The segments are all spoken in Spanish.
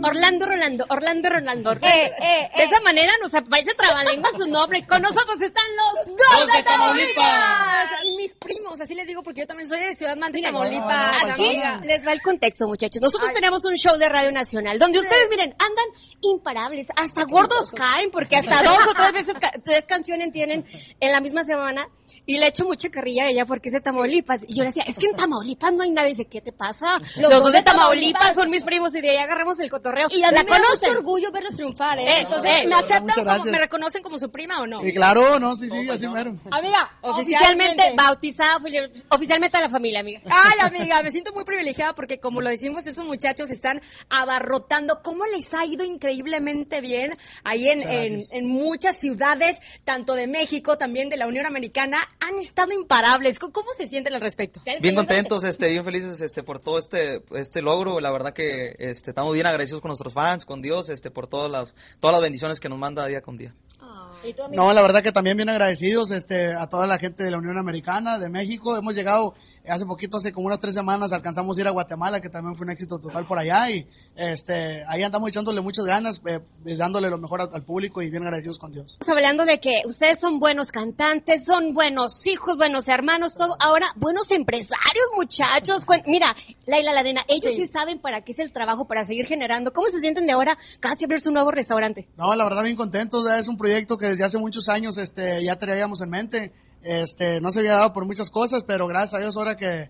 Orlando Rolando. De esa manera nos aparece trabalengua su nombre. Con nosotros están los dos de Tamaulipas. Mis primos, así les digo porque yo también soy de Ciudad Mante, Tamaulipas. Aquí les va el contexto, muchachos. Nosotros tenemos un show de Radio Nacional donde ustedes, miren, andan imparables. Hasta gordos caen porque hasta 2 o 3 veces 3 canciones tienen en la misma semana. Y le echo mucha carrilla a ella porque es de Tamaulipas. Y yo le decía, es que en Tamaulipas no hay nadie. Dice, ¿qué te pasa? Los dos de Tamaulipas son mis primos y de ahí agarramos el cotorreo. Y a mí me da mucho orgullo verlos triunfar, ¿eh? Entonces, ¿me aceptan como, me reconocen como su prima o no? Sí, claro, no, sí, así mero. Amiga, oficialmente bautizada, oficialmente a la familia, amiga. Ay, amiga, me siento muy privilegiada porque como lo decimos, esos muchachos están abarrotando. ¿Cómo les ha ido increíblemente bien ahí en muchas ciudades, tanto de México, también de la Unión Americana? Han estado imparables. ¿Cómo se sienten al respecto? Bien contentos, bien felices por todo este logro. La verdad que estamos bien agradecidos con nuestros fans, con Dios, por todas las bendiciones que nos manda día con día. No, la verdad que también bien agradecidos a toda la gente de la Unión Americana, de México. Hemos llegado hace como unas 3 semanas, alcanzamos a ir a Guatemala, que también fue un éxito total por allá, y ahí andamos echándole muchas ganas, dándole lo mejor al público y bien agradecidos con Dios. Estamos hablando de que ustedes son buenos cantantes, son buenos hijos, buenos hermanos, todo. Ahora, buenos empresarios, muchachos. Mira, Laila Ladena, ellos sí saben para qué es el trabajo, para seguir generando. ¿Cómo se sienten de ahora casi abrirse un nuevo restaurante? No, la verdad bien contentos, es un proyecto que desde hace muchos años ya traíamos en mente. No se había dado por muchas cosas, pero gracias a Dios ahora que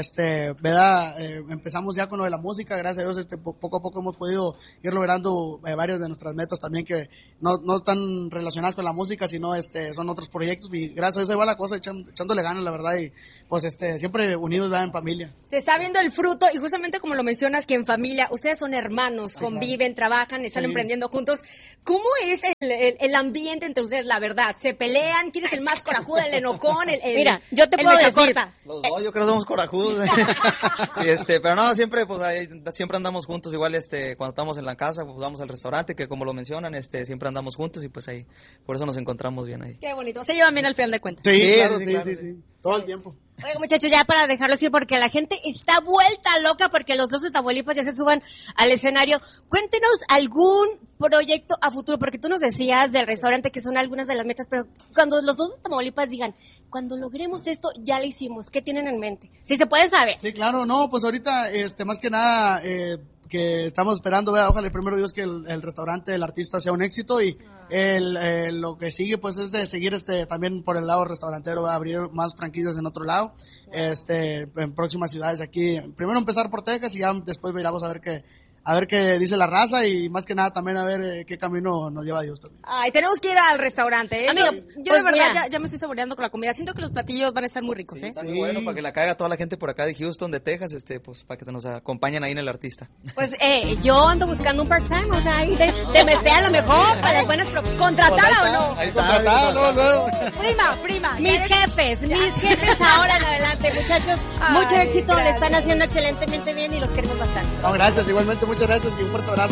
empezamos ya con lo de la música, gracias a Dios poco a poco hemos podido ir logrando varias de nuestras metas también que no están relacionadas con la música, sino son otros proyectos, y gracias a eso ahí va la cosa, echándole ganas, la verdad, y pues siempre unidos, en familia. Se está viendo el fruto, y justamente como lo mencionas, que en familia ustedes son hermanos, sí, conviven, claro, trabajan, están emprendiendo juntos. ¿Cómo es el ambiente entre ustedes, la verdad? ¿Se pelean? ¿Quién es el más corajudo, el enojón, Mira, yo te puedo decir, los dos, yo creo que somos corajudos. Sí, pero no, siempre andamos juntos, igual cuando estamos en la casa, pues vamos al restaurante, que como lo mencionan, siempre andamos juntos, y pues ahí, por eso nos encontramos bien ahí. Qué bonito, se llevan bien al final de cuentas. Sí, claro, sí, todo el tiempo. Oiga, muchachos, ya para dejarlos ir, porque la gente está vuelta loca porque los dos de Tamaulipas ya se suban al escenario. Cuéntenos algún proyecto a futuro, porque tú nos decías del restaurante que son algunas de las metas, pero cuando los dos de Tamaulipas digan, cuando logremos esto, ya lo hicimos, ¿qué tienen en mente? Si se puede saber. Sí, claro, no, pues ahorita, más que nada, que estamos esperando, ojalá primero Dios que el restaurante del artista sea un éxito, y lo que sigue pues es de seguir también por el lado restaurantero, abrir más franquicias en otro lado, en próximas ciudades aquí. Primero empezar por Texas y ya después miramos a ver qué dice la raza, y más que nada también a ver qué camino nos lleva Dios también. Ay, tenemos que ir al restaurante, ¿eh? Amiga, yo de verdad ya me estoy saboreando con la comida. Siento que los platillos van a estar muy ricos, ¿eh? Sí. Bueno, para que la caiga toda la gente por acá de Houston, de Texas, pues para que nos acompañen ahí en el artista. Pues yo ando buscando un part-time, o sea, ahí de mesera a lo mejor, para las buenas ¿Contratada o no? Ahí contratada, no. Prima. Mis jefes ahora en adelante, muchachos. Mucho éxito, gracias. Le están haciendo excelentemente bien y los queremos bastante. No, gracias, igualmente, muchas gracias y un fuerte abrazo.